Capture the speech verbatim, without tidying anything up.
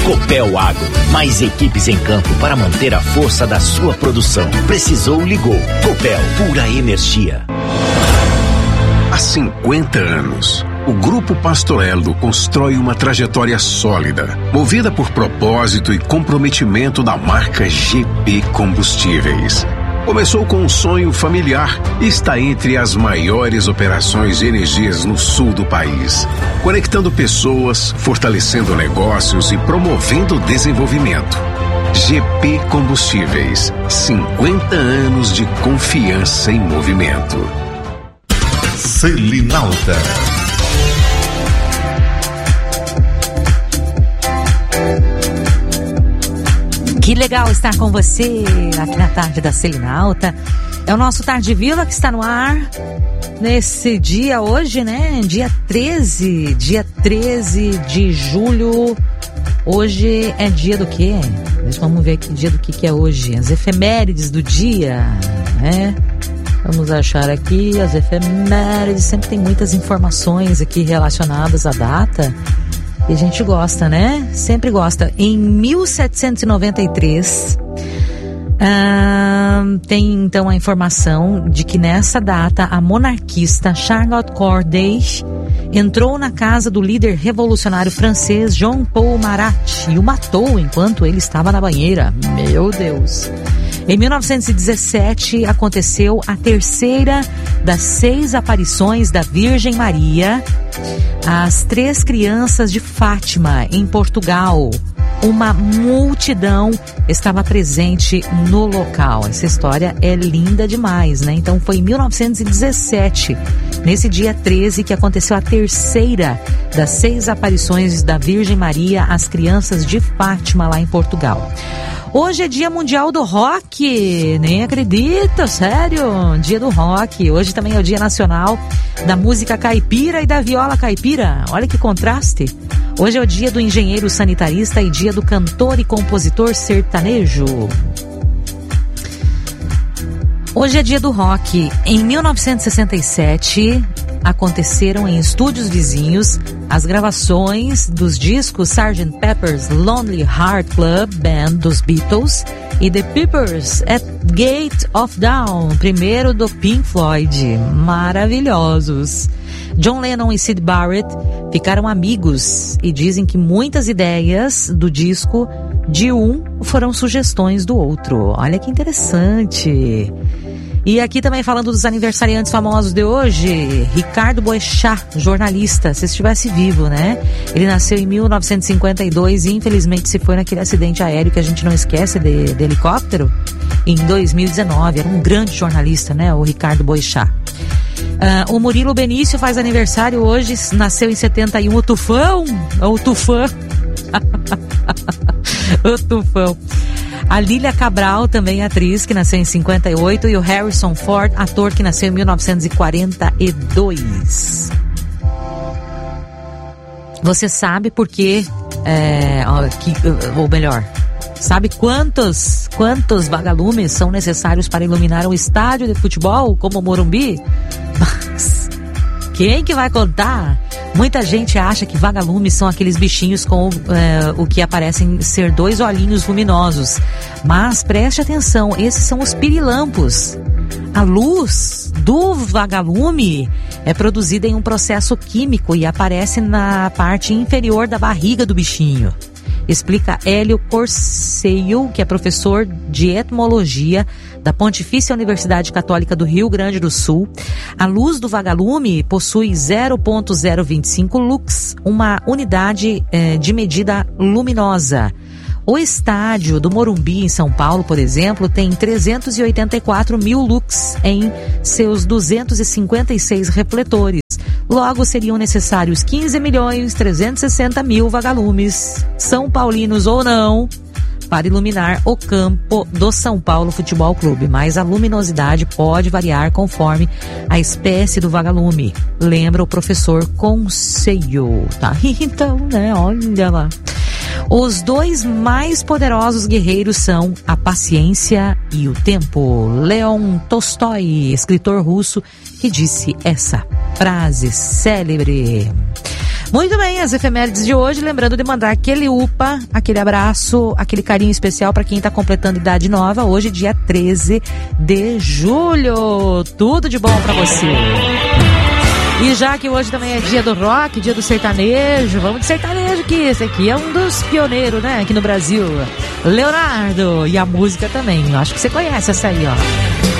Copel Agro, mais equipes em campo para manter a força da sua produção. Precisou, ligou. Copel, pura energia. Há cinquenta anos, o Grupo Pastorello constrói uma trajetória sólida, movida por propósito e comprometimento da marca G P Combustíveis. Começou com um sonho familiar e está entre as maiores operações de energias no sul do país, conectando pessoas, fortalecendo negócios e promovendo o desenvolvimento. G P Combustíveis, cinquenta anos de confiança em movimento. Selinalta. Que legal estar com você aqui na tarde da Selinalta. É o nosso Tarde Vila que está no ar nesse dia hoje, né? Dia treze, dia treze de julho. Hoje é dia do quê? Vamos ver que dia do que, que é hoje. As efemérides do dia, né? Vamos achar aqui as efemérides. Sempre tem muitas informações aqui relacionadas à data. E a gente gosta, né? Sempre gosta. Em mil setecentos e noventa e três, uh, tem então a informação de que nessa data a monarquista Charlotte Corday entrou na casa do líder revolucionário francês Jean Paul Marat e o matou enquanto ele estava na banheira. Meu Deus! Em mil novecentos e dezessete aconteceu a terceira das seis aparições da Virgem Maria às três crianças de Fátima, em Portugal. Uma multidão estava presente no local. Essa história é linda demais, né? Então foi em mil novecentos e dezessete, nesse dia treze, que aconteceu a terceira das seis aparições da Virgem Maria às crianças de Fátima, lá em Portugal. Hoje é dia mundial do rock, nem acredito, sério, dia do rock. Hoje também é o dia nacional da música caipira e da viola caipira, olha que contraste. Hoje é o dia do engenheiro sanitarista e dia do cantor e compositor sertanejo. Hoje é dia do rock. Em mil novecentos e sessenta e sete, aconteceram em estúdios vizinhos as gravações dos discos sergeant Pepper's Lonely Heart Club Band dos Beatles e The Peppers at Gate of Dawn, primeiro do Pink Floyd. Maravilhosos. John Lennon e Syd Barrett ficaram amigos e dizem que muitas ideias do disco de um foram sugestões do outro. Olha que interessante. E aqui também falando dos aniversariantes famosos de hoje, Ricardo Boechat, jornalista, se estivesse vivo, né? Ele nasceu em mil novecentos e cinquenta e dois e infelizmente se foi naquele acidente aéreo que a gente não esquece de, de helicóptero, em dois mil e dezenove. Era um grande jornalista, né? O Ricardo Boechat. Uh, o Murilo Benício faz aniversário hoje, nasceu em setenta e um, o Tufão, o Tufão, o Tufão. A Lília Cabral, também atriz, que nasceu em cinquenta e oito, e o Harrison Ford, ator, que nasceu em mil novecentos e quarenta e dois. Você sabe por quê, é, que, ou melhor, sabe quantos, quantos vagalumes são necessários para iluminar um estádio de futebol como o Morumbi? Mas quem que vai contar? Muita gente acha que vagalumes são aqueles bichinhos com é, o que aparecem ser dois olhinhos luminosos. Mas preste atenção, esses são os pirilampos. A luz do vagalume é produzida em um processo químico e aparece na parte inferior da barriga do bichinho. Explica Hélio Corseio, que é professor de etmologia da Pontifícia Universidade Católica do Rio Grande do Sul. A luz do vagalume possui zero ponto zero vinte e cinco lux, uma unidade eh, de medida luminosa. O estádio do Morumbi, em São Paulo, por exemplo, tem trezentos e oitenta e quatro mil lux em seus duzentos e cinquenta e seis refletores. Logo, seriam necessários quinze milhões trezentos e sessenta mil vagalumes, são paulinos ou não, para iluminar o campo do São Paulo Futebol Clube. Mas a luminosidade pode variar conforme a espécie do vagalume, lembra o professor Conceio, tá? Então, né, olha lá. Os dois mais poderosos guerreiros são a paciência e o tempo. Leon Tolstói, escritor russo, que disse essa frase célebre. Muito bem, as efemérides de hoje, lembrando de mandar aquele upa, aquele abraço, aquele carinho especial para quem tá completando idade nova, hoje dia treze de julho. Tudo de bom para você. E já que hoje também é dia do rock, dia do sertanejo, vamos de sertanejo, que esse aqui é um dos pioneiros, né, aqui no Brasil. Leonardo, e a música também, eu acho que você conhece essa aí, ó.